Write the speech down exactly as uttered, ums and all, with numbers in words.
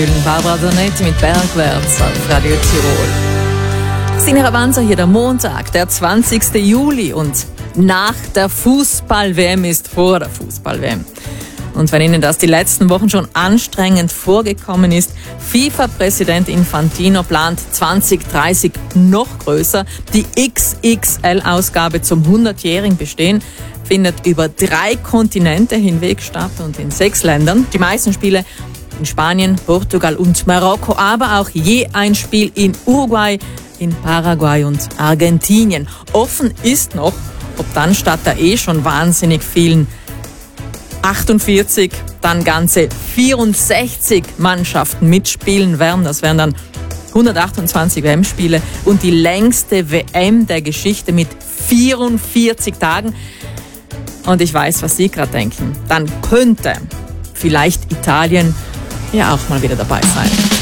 fühlen. Barbara Zanetti mit Bergwärts auf Radio Tirol. Christine Ravanza hier, der Montag, der zwanzigsten Juli und nach der Fußball-W M ist vor der Fußball-W M. Und wenn Ihnen das die letzten Wochen schon anstrengend vorgekommen ist, FIFA-Präsident Infantino plant zwanzig dreißig noch größer. Die X X L-Ausgabe zum hundertjährigen Bestehen findet über drei Kontinente hinweg statt und in sechs Ländern. Die meisten Spiele in Spanien, Portugal und Marokko, aber auch je ein Spiel in Uruguay, in Paraguay und Argentinien. Offen ist noch, ob dann statt der eh schon wahnsinnig vielen achtundvierzig dann ganze vierundsechzig Mannschaften mitspielen werden. Das wären dann hundertachtundzwanzig W M-Spiele und die längste W M der Geschichte mit vierundvierzig Tagen. Und ich weiß, was Sie gerade denken. Dann könnte vielleicht Italien ja auch mal wieder dabei sein.